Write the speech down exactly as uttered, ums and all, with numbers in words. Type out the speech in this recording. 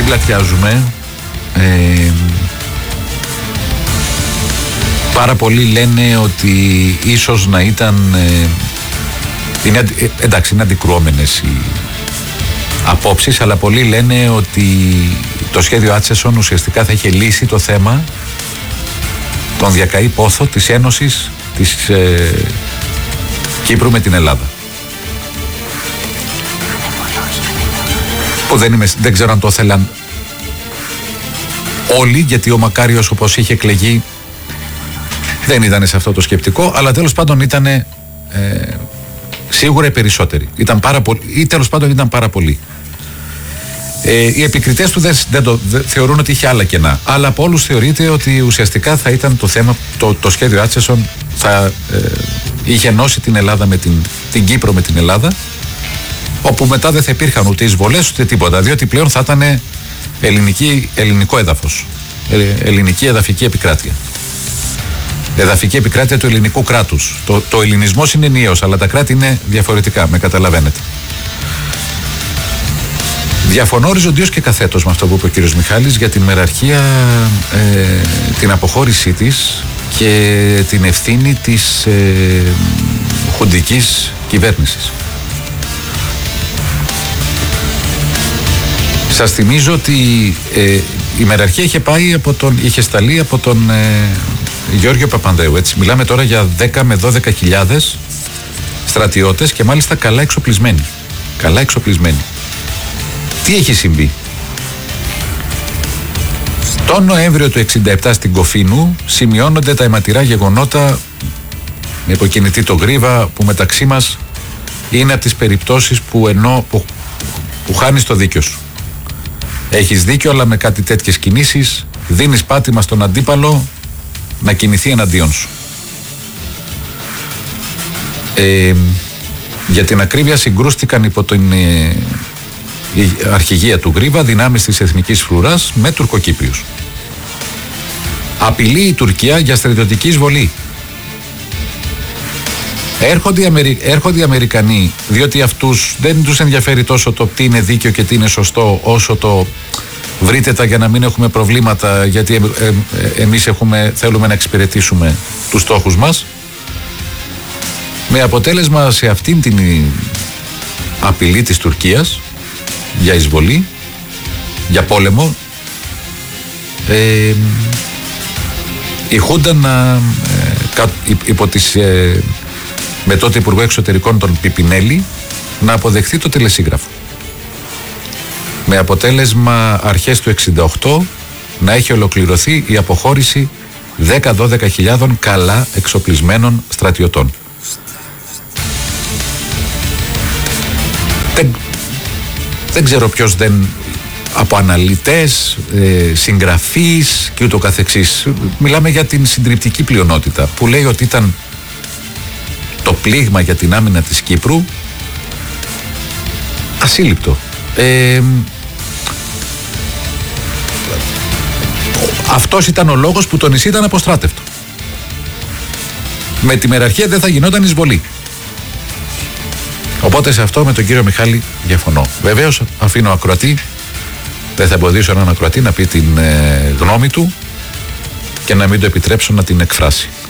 Μην πλατιάζουμε. Ε, πάρα πολλοί λένε ότι ίσως να ήταν ε, είναι, ε, εντάξει είναι αντικρουόμενες οι απόψεις, αλλά πολλοί λένε ότι το σχέδιο Άτσεσον ουσιαστικά θα είχε λύσει το θέμα, τον διακαή πόθο της ένωσης της ε, Κύπρου με την Ελλάδα, που δεν, είμαι, δεν ξέρω αν το θέλαν όλοι, γιατί ο Μακάριος όπως είχε εκλεγεί δεν ήταν σε αυτό το σκεπτικό, αλλά τέλος πάντων ήταν ε, σίγουρα οι περισσότεροι. Ήταν πάρα πολύ, ή τέλος πάντων ήταν πάρα πολλοί. Ε, οι επικριτές του δεν, δεν το, δεν, θεωρούν ότι είχε άλλα κενά. Αλλά από όλους θεωρείται ότι ουσιαστικά θα ήταν το θέμα, το, το σχέδιο Άτσεσον θα ε, είχε ενώσει την Ελλάδα με την, την Κύπρο με την Ελλάδα, όπου μετά δεν θα υπήρχαν ούτε εισβολές ούτε τίποτα, διότι πλέον θα ήταν ελληνική, ελληνικό έδαφος, ε, ελληνική εδαφική επικράτεια. Εδαφική επικράτεια του ελληνικού κράτους. Το, το ελληνισμός είναι ενιαίος, αλλά τα κράτη είναι διαφορετικά, με καταλαβαίνετε. Διαφωνώ οριζοντίως και καθέτος με αυτό που είπε ο κύριος Μιχάλης για την μεραρχία, ε, την αποχώρησή της και την ευθύνη της ε, χουντικής κυβέρνησης. Σας θυμίζω ότι ε, η μεραρχία είχε πάει από τον, είχε σταλεί από τον ε, Γιώργιο Παπανδρέου, έτσι. Μιλάμε τώρα για δέκα με δώδεκα χιλιάδες στρατιώτες και μάλιστα καλά εξοπλισμένοι. Καλά εξοπλισμένοι. Τι έχει συμβεί? Τον Νοέμβριο του εξήντα επτά στην Κοφίνου σημειώνονται τα αιματηρά γεγονότα με υποκινητή το Γρίβα, που μεταξύ μας είναι από τις περιπτώσεις που, ενώ, που, που χάνεις το δίκιο σου. Έχεις δίκιο, αλλά με κάτι τέτοιες κινήσεις δίνεις πάτημα στον αντίπαλο να κινηθεί εναντίον σου. Ε, για την ακρίβεια συγκρούστηκαν υπό την ε, η αρχηγία του Γρίβα δυνάμεις της Εθνικής Φρουράς με Τουρκοκύπριους. Απειλεί η Τουρκία για στρατιωτική εισβολή. Έρχονται οι, Αμερι... Έρχονται οι Αμερικανοί, διότι αυτούς δεν τους ενδιαφέρει τόσο το τι είναι δίκαιο και τι είναι σωστό, όσο το βρείτε τα για να μην έχουμε προβλήματα, γιατί ε, ε, ε, εμείς έχουμε, θέλουμε να εξυπηρετήσουμε τους στόχους μας. Με αποτέλεσμα σε αυτήν την απειλή της Τουρκίας για εισβολή, για πόλεμο, ε, η Χούντα να, ε, κα, υπό τις, ε, με τότε Υπουργό Εξωτερικών τον Πιπινέλη να αποδεχθεί το τελεσίγραφο. Με αποτέλεσμα αρχές του εξήντα οκτώ να έχει ολοκληρωθεί η αποχώρηση δέκα με δώδεκα χιλιάδων καλά εξοπλισμένων στρατιωτών. Δεν, δεν ξέρω ποιος δεν, από αναλυτές, ε, συγγραφείς και ούτω καθεξής, μιλάμε για την συντριπτική πλειονότητα που λέει ότι ήταν το πλήγμα για την άμυνα της Κύπρου ασύλληπτο. Ε, αυτός ήταν ο λόγος που το νησί ήταν αποστράτευτο. Με τη μεραρχία δεν θα γινόταν εισβολή. Οπότε σε αυτό με τον κύριο Μιχάλη διαφωνώ. Βεβαίως αφήνω ακροατή, δεν θα εμποδίσω έναν ακροατή να πει την ε, γνώμη του και να μην το επιτρέψω να την εκφράσει.